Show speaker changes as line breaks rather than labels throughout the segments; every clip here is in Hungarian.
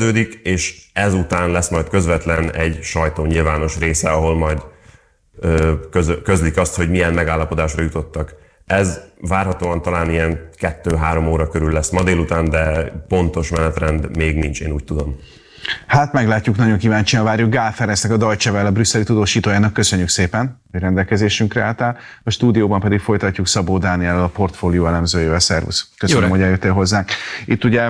kezdődik, és ezután lesz majd közvetlen egy sajtó nyilvános része, ahol majd közlik azt, hogy milyen megállapodásra jutottak. Ez várhatóan talán ilyen 2-3 óra körül lesz ma délután, de pontos menetrend még nincs, én úgy tudom.
Hát meglátjuk, nagyon kíváncsian várjuk. Gál Ferencnek, a Deutsche Welle brüsszeli tudósítójának köszönjük szépen, hogy rendelkezésünkre álltál. A stúdióban pedig folytatjuk Szabó Dániellel, a portfólió elemzőjével. Szervusz! Köszönöm, hogy eljöttél hozzánk. Itt ugye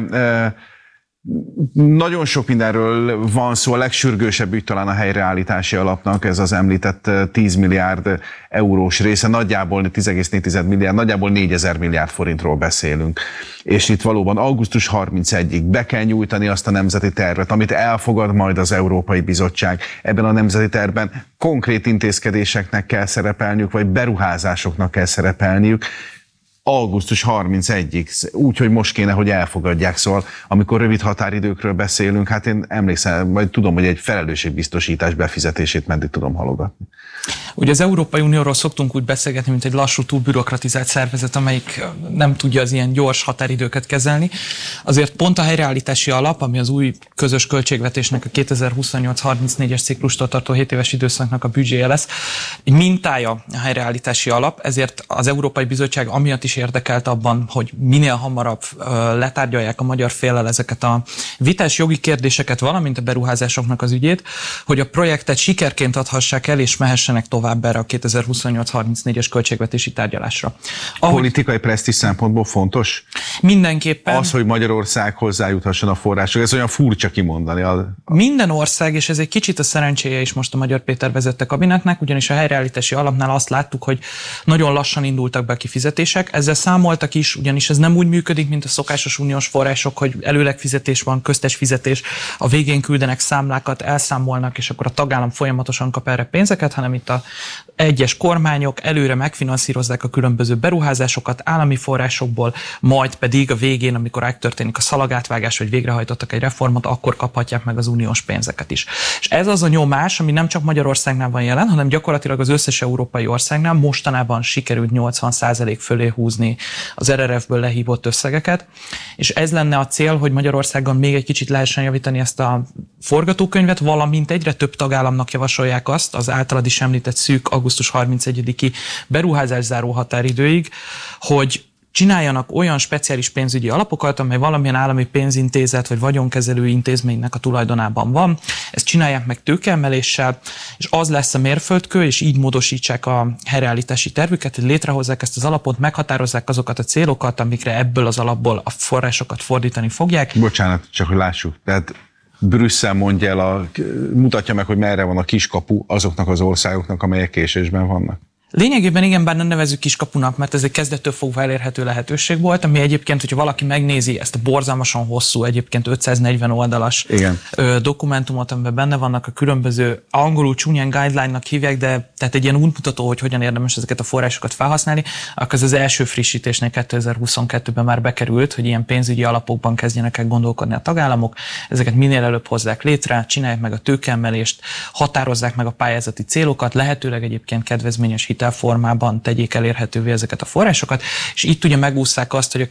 nagyon sok mindenről van szó, a legsürgősebb ügy talán a helyreállítási alapnak, ez az említett 10 milliárd eurós része, nagyjából 10,4 milliárd, nagyjából 4000 milliárd forintról beszélünk. És itt valóban augusztus 31-ig be kell nyújtani azt a nemzeti tervet, amit elfogad majd az Európai Bizottság. Ebben a nemzeti tervben konkrét intézkedéseknek kell szerepelniük, vagy beruházásoknak kell szerepelniük. Augusztus 31-ig, úgyhogy most kéne, hogy elfogadják. Szóval, amikor rövid határidőkről beszélünk, hát én emlékszem, vagy tudom, hogy egy felelősségbiztosítás befizetését meddig tudom halogatni.
Ugye az Európai Unióról szoktunk úgy beszélgetni, mint egy lassú, túl bürokratizált szervezet, amelyik nem tudja az ilyen gyors határidőket kezelni. Azért pont a helyreállítási alap, ami az új közös költségvetésnek a 2028-34-es ciklustól tartó 7 éves időszaknak a büdzséje lesz, egy mintája a helyreállítási alap, ezért az Európai Bizottság amiatt is érdekelt abban, hogy minél hamarabb letárgyalják a magyar féllel ezeket a vitás jogi kérdéseket, valamint a beruházásoknak az ügyét, hogy a projektet sikerként adhassák el, és mehessenek tovább erre a 2028-34-es költségvetési tárgyalásra.
Politikai presztízs szempontból fontos?
Mindenképpen.
Az, hogy Magyarország hozzájuthasson a források, ez olyan furcsa kimondani.
Minden ország, és ez egy kicsit a szerencséje is most a Magyar Péter vezette kabinetnek, ugyanis a helyreállítási alapnál azt láttuk, hogy nagyon lassan indultak be a kifizetések. Ezzel számoltak is, ugyanis ez nem úgy működik, mint a szokásos uniós források, hogy előleg fizetés van, köztes fizetés, a végén küldenek számlákat, elszámolnak, és akkor a tagállam folyamatosan kap erre pénzeket, hanem itt a egyes kormányok előre megfinanszírozzák a különböző beruházásokat állami forrásokból, majd pedig a végén, amikor megtörténik a szalagátvágás, vagy végrehajtottak egy reformot, akkor kaphatják meg az uniós pénzeket is. És ez az a nyomás, ami nem csak Magyarországnál van jelen, hanem gyakorlatilag az összes európai országnál mostanában sikerült 80% fölé húzni az RRF-ből lehívott összegeket, és ez lenne a cél, hogy Magyarországon még egy kicsit lehessen javítani ezt a forgatókönyvet, valamint egyre több tagállamnak javasolják azt, az általad is említett szűk augusztus 31-i beruházászáró határidőig, hogy csináljanak olyan speciális pénzügyi alapokat, amely valamilyen állami pénzintézet vagy vagyonkezelő intézménynek a tulajdonában van. Ezt csinálják meg tőkeemeléssel, és az lesz a mérföldkő, és így módosítsák a helyreállítási tervüket, hogy létrehozzák ezt az alapot, meghatározzák azokat a célokat, amikre ebből az alapból a forrásokat fordítani fogják.
Bocsánat, csak hogy lássuk. Tehát Brüsszel mondja el, mutatja meg, hogy merre van a kiskapu azoknak az országoknak, amelyek késésben vannak.
Lényegében igen, bár nem nevezzük kiskapunak, mert ez egy kezdettől fogva elérhető lehetőség volt, ami egyébként, hogyha valaki megnézi ezt a borzalmasan hosszú, egyébként 540 oldalas dokumentumot, amiben benne vannak a különböző, angolul csúnyán guideline-nak hívják, de tehát egy ilyen útmutató, hogy hogyan érdemes ezeket a forrásokat felhasználni, akkor az első frissítésnél 2022-ben már bekerült, hogy ilyen pénzügyi alapokban kezdjenek el gondolkodni a tagállamok, ezeket minél előbb hozzák létre, csinálják meg a tőkeemelést, határozzák meg a pályázati célokat, lehetőleg egyébként kedvezményes hitelformában tegyék elérhetővé ezeket a forrásokat, és itt ugye megúszszák azt, hogy a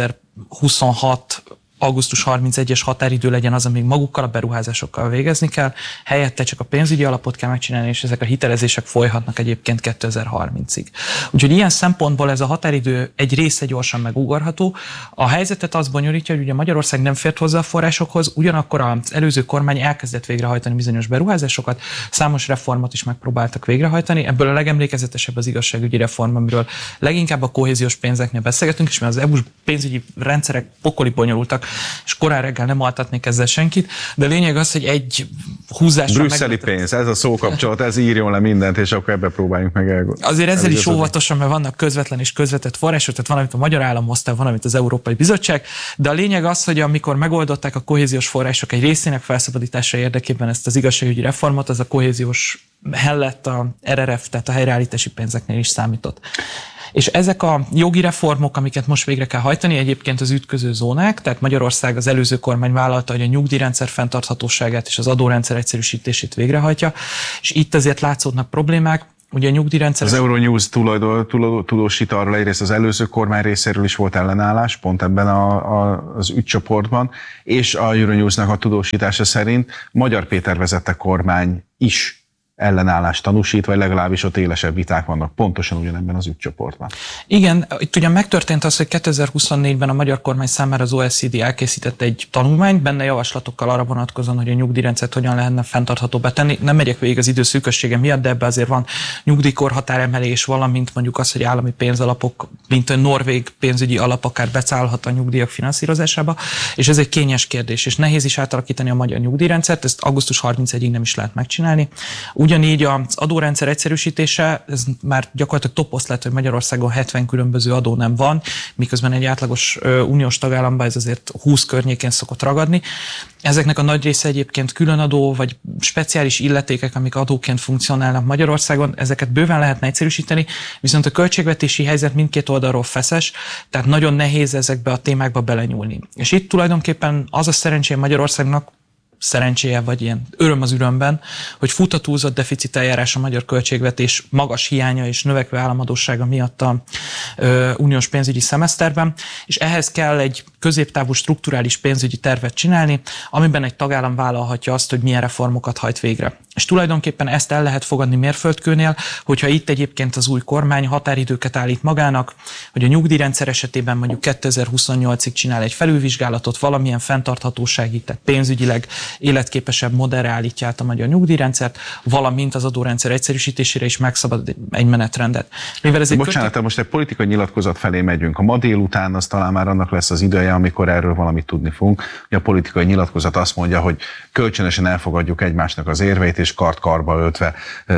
2026 augusztus 31-es határidő legyen az, amíg magukkal a beruházásokkal végezni kell, helyette csak a pénzügyi alapot kell megcsinálni, és ezek a hitelezések folyhatnak egyébként 2030-ig. Úgyhogy ilyen szempontból ez a határidő egy része gyorsan megugorható. A helyzetet az bonyolítja, hogy ugye Magyarország nem fért hozzá a forrásokhoz, ugyanakkor az előző kormány elkezdett végrehajtani bizonyos beruházásokat, számos reformot is megpróbáltak végrehajtani. Ebből a legemlékezetesebb az igazságügyi reform, amiről leginkább a kohéziós pénzeknél beszélgetünk, és mert az EU-s pénzügyi rendszerek pokoli bonyolultak, és korán reggel nem altatnék ezzel senkit, de lényeg az, hogy egy húzásra
brüsszeli pénz, ez a szókapcsolat, ez írjon le mindent, és akkor ebbe próbáljunk meg elgondolni.
Azért ezzel is óvatosan, mert vannak közvetlen és közvetett források, tehát van, amit a magyar állam hozta, van, amit az Európai Bizottság, de a lényeg az, hogy amikor megoldották a kohéziós források egy részének felszabadítása érdekében ezt az igazságügyi reformot, az a kohéziós mellett a RRF, tehát a helyreállítási pénzeknél is számított. És ezek a jogi reformok, amiket most végre kell hajtani, egyébként az ütköző zónák, tehát Magyarország az előző kormány vállalta, hogy a nyugdíjrendszer fenntarthatóságát és az adórendszer egyszerűsítését végrehajtja, és itt azért látszódnak problémák. Ugye a nyugdíjrendszer...
Az Euronews tudósít arról, egyrészt az előző kormány részéről is volt ellenállás, pont ebben az ügycsoportban, és a Euronewsnak a tudósítása szerint Magyar Péter vezette kormány is ellenállást tanúsít, vagy legalábbis ott élesebb viták vannak pontosan ugyanebben az ügycsoportban.
Igen, itt ugye megtörtént az, hogy 2024-ben a magyar kormány számára az OECD elkészített egy tanulmányt, benne javaslatokkal arra vonatkozóan, hogy a nyugdíjrendszert hogyan lehetne fenntarthatóbbá tenni. Nem megyek végig az idő szűkössége miatt, de ebbe azért van nyugdíjkorhatáremelés, valamint mondjuk az, hogy állami pénzalapok, mint a norvég pénzügyi alap akár beszállhat a nyugdíjak finanszírozásába, és ez egy kényes kérdés, és nehéz is átalakítani a magyar nyugdíjrendszert, ezt augusztus 31-ig nem is lehet megcsinálni. Ugyanígy az adórendszer egyszerűsítése, ez már gyakorlatilag toposzlát, hogy Magyarországon 70 különböző adó nem van, miközben egy átlagos uniós tagállamban ez azért 20 környékén szokott ragadni. Ezeknek a nagy része egyébként különadó, vagy speciális illetékek, amik adóként funkcionálnak Magyarországon, ezeket bőven lehetne egyszerűsíteni, viszont a költségvetési helyzet mindkét oldalról feszes, tehát nagyon nehéz ezekbe a témákba belenyúlni. És itt tulajdonképpen az a szerencsé Magyarországnak, szerencséje, vagy ilyen öröm az ürömben, hogy fut a túlzott deficit eljárás a magyar költségvetés magas hiánya és növekvő államadóssága miatt a uniós pénzügyi szemeszterben, és ehhez kell egy középtávú strukturális pénzügyi tervet csinálni, amiben egy tagállam vállalhatja azt, hogy milyen reformokat hajt végre. És tulajdonképpen ezt el lehet fogadni mérföldkőnél, hogyha itt egyébként az új kormány határidőket állít magának, hogy a nyugdíjrendszer esetében mondjuk 2028-ig csinál egy felülvizsgálatot, valamilyen fenntarthatósági, tehát pénzügyileg életképesebb modellre állítja át a magyar nyugdíjrendszert, valamint az adórendszer egyszerűsítésére is megszabad egy menetrendet.
Bocsánat, most egy politikai nyilatkozat felé megyünk. A ma délután az talán már annak lesz az ideje, amikor erről valamit tudni fogunk. A politikai nyilatkozat azt mondja, hogy kölcsönösen elfogadjuk egymásnak az érveit, és kart-karba öltve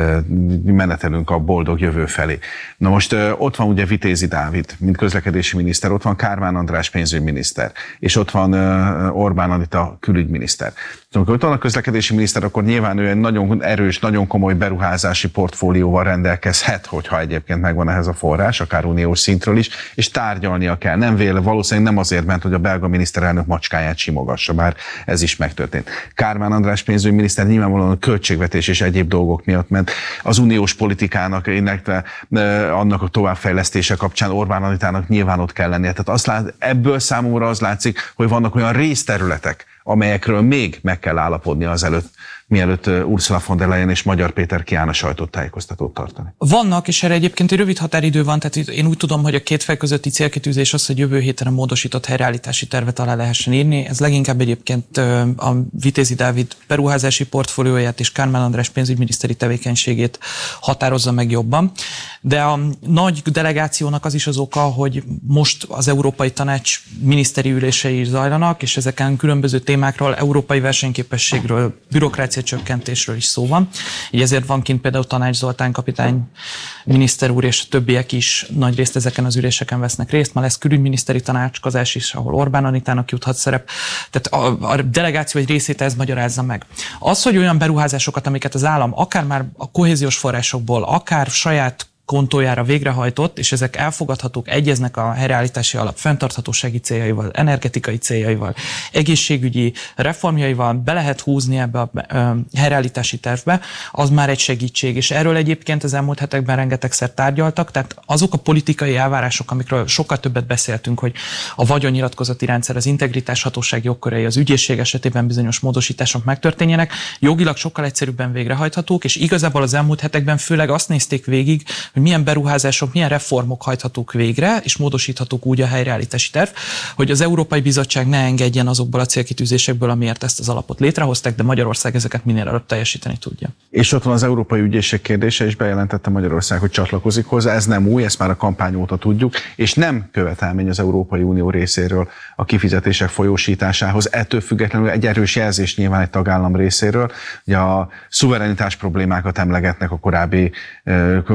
menetelünk a boldog jövő felé. Na most ott van ugye Vitézi Dávid, mint közlekedési miniszter, ott van Kármán András pénzügyminiszter, és ott van Orbán Anita külügyminiszter. Amikor ott van a közlekedési miniszter, akkor nyilván ő egy nagyon erős, nagyon komoly beruházási portfólióval rendelkezhet, hogyha egyébként megvan ehhez a forrás, akár uniós szintről is, és tárgyalnia kell. Nem valószínűleg nem azért ment, hogy a belga miniszterelnök macskáját simogassa, bár ez is megtörtént. Kármán András pénzügyminiszter nyilvánvalóan a költségvetés és egyéb dolgok miatt ment. Az uniós politikának, illetve annak a továbbfejlesztése kapcsán Orbán Anitának nyilván ott kell lennie. Tehát ebből számomra az látszik, hogy vannak olyan részterületek, amelyekről még meg kell állapodni azelőtt, mielőtt Ursula von der Leyen és Magyar Péter kiállna sajtótájékoztatót tartani.
Vannak, és erre egyébként egy rövid határidő van, tehát én úgy tudom, hogy a két fej közötti célkitűzés az, hogy jövő héten a módosított helyreállítási tervet alá lehessen írni. Ez leginkább egyébként a Vitézi Dávid beruházási portfólióját és Kármán András pénzügyminiszteri tevékenységét határozza meg jobban. De a nagy delegációnak az is az oka, hogy most az Európai Tanács miniszteri ülései is zajlanak, és ezeken különböző témákról, európai versenyképességről, bürokrácia csökkentésről is szó van. Így ezért van kint például Tanács Zoltán kapitány miniszter úr, és a többiek is nagy részt ezeken az üléseken vesznek részt. Ma lesz külügyminiszteri tanácskozás is, ahol Orbán Anitának juthat szerep. Tehát a delegáció egy részét ez magyarázza meg. Az, hogy olyan beruházásokat, amiket az állam akár már a kohéziós forrásokból, akár saját kontójára végrehajtott, és ezek elfogadhatók, egyeznek a helyreállítási alap fenntarthatósági céljaival, energetikai céljaival, egészségügyi reformjaival, be lehet húzni ebbe a helyreállítási tervbe, az már egy segítség. És erről egyébként az elmúlt hetekben rengetegszer tárgyaltak, tehát azok a politikai elvárások, amikről sokkal többet beszéltünk, hogy a vagyonnyilatkozati rendszer, az integritás hatósági jogkörei, az ügyészség esetében bizonyos módosítások megtörténjenek, jogilag sokkal egyszerűbben végrehajthatók, és igazából az elmúlt hetekben főleg azt nézték végig, hogy milyen beruházások, milyen reformok hajthatók végre, és módosíthatók úgy a helyreállítási terv, hogy az Európai Bizottság ne engedjen azokból a célkitűzésekből, amiért ezt az alapot létrehozták, de Magyarország ezeket minél előbb teljesíteni tudja.
És ott van az Európai Ügyészség kérdése, és bejelentette Magyarország, hogy csatlakozik hozzá. Ez nem új, ezt már a kampány óta tudjuk, és nem követelmény az Európai Unió részéről a kifizetések folyósításához. Ettől függetlenül egy erős jelzés nyilván egy tagállam részéről, hogy a szuverenitás problémákat emlegetnek a korábbi politikai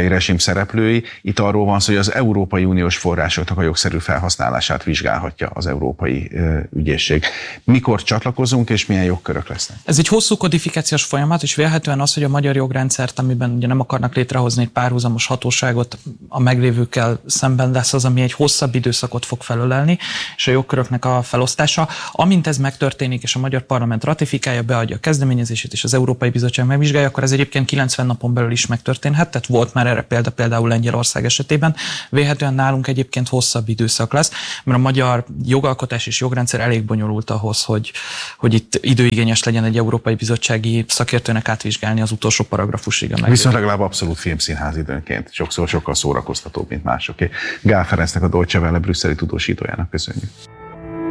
európai rezsim szereplői. Itt arról van szó, hogy az Európai Uniós forrásoknak a jogszerű felhasználását vizsgálhatja az Európai Ügyészség. Mikor csatlakozunk, és milyen jogkörök lesznek?
Ez egy hosszú kodifikációs folyamat, és vélhetően az, hogy a magyar jogrendszert, amiben ugye nem akarnak létrehozni egy párhuzamos hatóságot, a meglévőkkel szemben lesz az, ami egy hosszabb időszakot fog felölelni, és a jogköröknek a felosztása. Amint ez megtörténik, és a magyar parlament ratifikálja, beadja a kezdeményezését, és az Európai Bizottság megvizsgálja, akkor ez egyébként 90 napon belül is megtörténhet, tehát volt már erre például Lengyelország esetében. Vélhetően nálunk egyébként hosszabb időszak lesz, mert a magyar jogalkotás és jogrendszer elég bonyolult ahhoz, hogy itt időigényes legyen egy Európai Bizottsági szakértőnek átvizsgálni az utolsó paragrafusig.
Viszont legalább abszolút filmszínház időnként. Sokszor sokkal szórakoztatóbb, mint másoké. Gál Ferencnek, a Deutsche Welle brüsszeli tudósítójának köszönjük.